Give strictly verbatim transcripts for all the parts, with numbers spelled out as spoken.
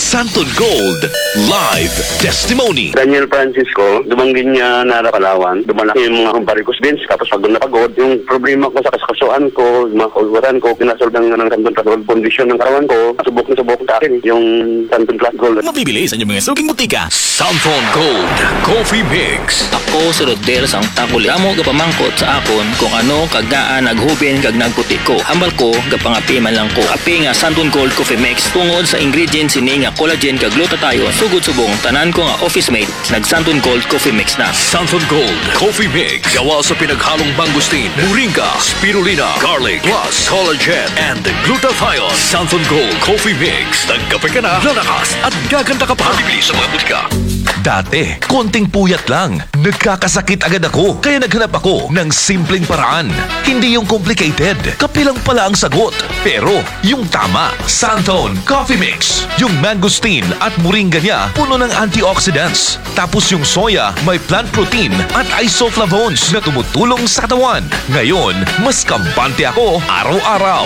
Santon Gold Live Testimony. Daniel Francisco, dumanggin niya na Palawan, dumalaki yung mga varicose veins, tapos pagod na pagod. Yung problema ko sa kaskasuan ko, yung mga kauluran ko, pinasolve ng, ng Santon Plus Gold condition ng katawan ko, subok na subok sa akin, yung Santon Plus Gold. Mabibili sa inyong mga suking butika. Santon Gold Coffee Mix. Ako si Rodel sang takuli. Amo gapamangkot sa akon kung ano kagdaan naghubin kag nagputi ko. Hambal ko gapangapi man lang ko. Kape nga Santon Gold Coffee Mix tungod sa ingredients ini nga collagen kag glutathione. Sugod subong tanan ko nga office mate nag Santon Gold Coffee Mix na. Santon Gold Coffee Mix. Gawa sa pinaghalong mangustin, moringa, spirulina, garlic, plus collagen and glutathione. Santon Gold Coffee Mix. Nagkape ka na, lalakas at gaganda ka pa. Bibili sa mga butika. Dati, konting puyat lang. Nagkakasakit agad ako. Kaya naghanap ako ng simpleng paraan. Hindi yung complicated. Kape lang pala ang sagot. Pero, yung tama. Santon Coffee Mix. Yung mangosteen at moringa niya, puno ng antioxidants. Tapos yung soya, may plant protein at isoflavones na tumutulong sa katawan. Ngayon, mas kampante ako araw-araw.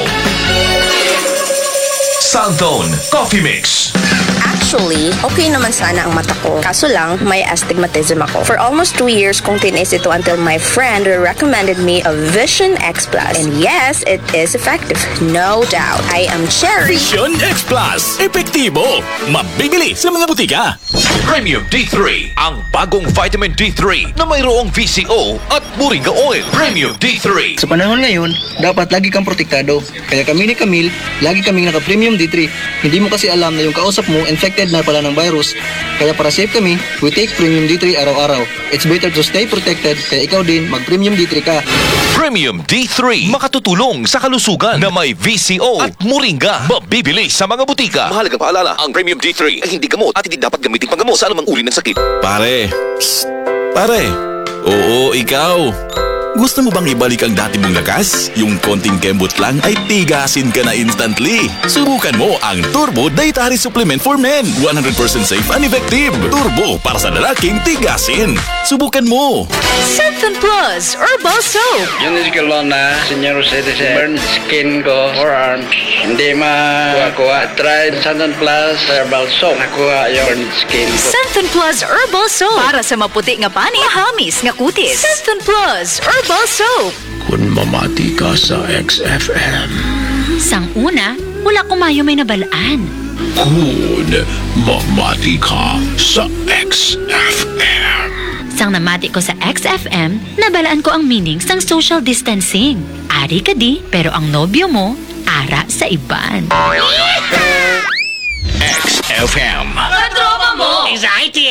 Santon Coffee Mix. Actually, okay naman sana ang mata ko. Kaso lang, may astigmatism ako. For almost two years kong tinis ito until my friend recommended me a Vision X Plus. And yes, it is effective. No doubt. I am Cherry. Vision X Plus. Epektibo. Mabibili sa mga butika. Premium D three. Ang bagong vitamin D three na mayroong V C O at moringa oil. Premium D three. Sa panahon ngayon, dapat lagi kang protektado. Kaya kami ni Camille, lagi kaming naka-Premium D three. Hindi mo kasi alam na yung kausap mo infected na pala ng virus. Kaya para safe kami, we take Premium D three araw-araw. It's better to stay protected, kaya ikaw din mag-Premium D three ka. Premium D three. Makatutulong sa kalusugan na may V C O at moringa. Mabibili sa mga butika. Mahalagang paalala, ang Premium D three ay hindi gamot at hindi dapat gamitin panggamot sa anumang uri ng sakit. Pare, psst, pare. Oo, ikaw. Gusto mo bang ibalik ang dati mong lakas? Yung konting kembot lang ay tigasin ka na instantly. Subukan mo ang Turbo Dietary Supplement for Men. one hundred percent safe and effective. Turbo para sa lalaking tigasin. Subukan mo. Santon Plus Herbal Soap. Yun is galon na senior citizen. Burn skin ko, forearms. Hindi makuha-kuha. Try Santon Plus Herbal Soap. Nakuha yung burn skin ko. Santon Plus Herbal Soap. Para sa maputi nga pani, mahamis nga kutis. Santon Plus Herbal Soap. Kung mamati ka sa X F M. Sang una, wala kumayo may nabalaan. Kung mamati ka sa X F M. Sang namati ko sa X F M, nabalaan ko ang meaning sang social distancing. Ari ka di, pero ang nobyo mo, ara sa iban. X F M. Katropa mo! Anxiety!